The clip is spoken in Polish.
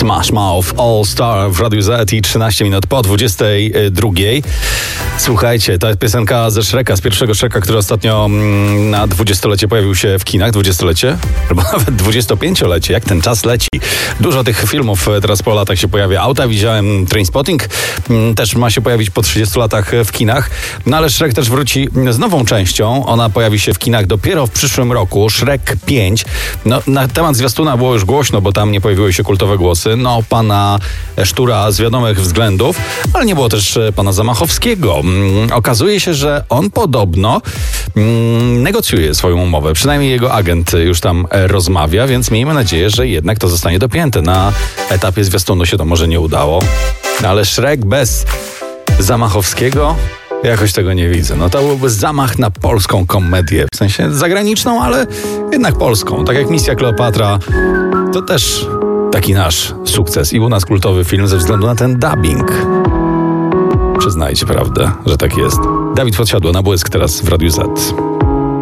Smash Mouth All Star w Radiu Z i 13 minut po 22. Słuchajcie, to jest piosenka ze Shreka, z pierwszego Shreka, który ostatnio na 20-lecie pojawił się w kinach. 20-lecie? Albo nawet 25-lecie. Jak ten czas leci. Dużo tych filmów teraz po latach się pojawia. Auta widziałem, Trainspotting też ma się pojawić po 30 latach w kinach. No ale Shrek też wróci z nową częścią. Ona pojawi się w kinach dopiero w przyszłym roku. Shrek 5. No, na temat zwiastuna było już głośno, bo tam nie pojawiły się kultowe głosy. No, pana Sztura z wiadomych względów, ale nie było też pana Zamachowskiego. Okazuje się, że on podobno negocjuje swoją umowę. Przynajmniej jego agent już tam rozmawia, więc miejmy nadzieję, że jednak to zostanie dopięte. Na etapie zwiastunu się to może nie udało, ale Shrek bez Zamachowskiego jakoś tego nie widzę. No to byłby zamach na polską komedię. W sensie zagraniczną, ale jednak polską. Tak jak Misja Kleopatra, to też taki nasz sukces. I u nas kultowy film ze względu na ten dubbing. Przyznajcie prawdę, że tak jest. Dawid Podsiadło na błysk teraz w Radiu Z.